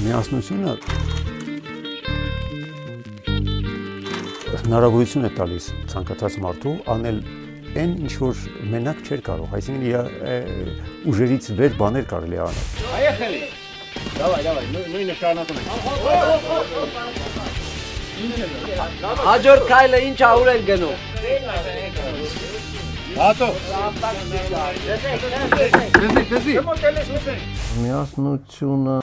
Միասնությունը հնարավորություն է տալիս ցանկացած մարդու անել այն, ինչ որ մենակ չէր կարող, այսինքն իր ուժերից վեր բաներ կարելի է անել։ Поехали! Давай, նույնը շարունակում ենք։ Հաջորդ քայլը ինչ աուր են գնում։ Հատո։ Միասնությունը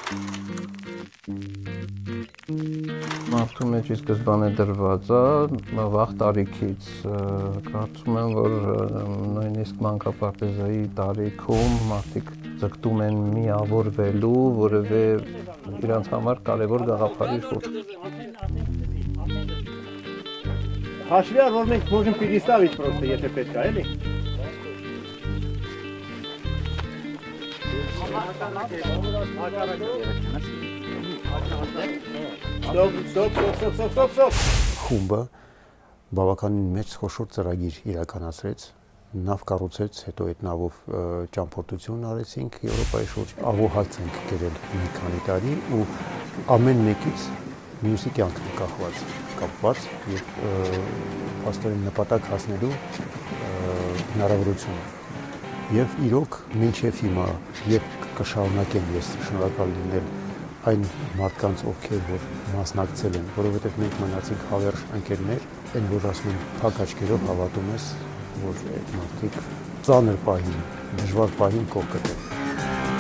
մարդու մեջ ի սկզբանե դրված է վաղ տարիքից, կարծում եմ, որ նույնիսկ մանկապարտեզայի տարիքում մարդիկ ձգտում են միավորվելու որևէ իրանց համար կարևոր գաղափարի շուրջ։ Հաշվի առ, որ մենք можем переставить просто, եթե պետք է, էլի։ Ստոպ։ Խումբը բավականին մեծ խոշոր ծրագիր իրականացրեց, նավ կառուցեց, հետո այդ նավով ճամփորդություն արեցինք Եվրոպայի շուրջ, աղոհաց ենք կերել մի քանի տարի ու ամեն մեկից մյուսի կյանքն է կապված եւ աստորեն նպատակ հասնելու հնարավորությունը։ Եվ իրոք մինչև հիմա եւ կշարունակեմ ես շնորհակալ լինել այն մարդկանց, ովքեր որ մասնակցել են, որովհետեւ մենք մնացինք հավերժ ընկերներ, այն որ ասում են փակ աչքերով հավատում ես, որ այդ մարդիկ ծանր պահին, դժվար պահին կողք կտեն։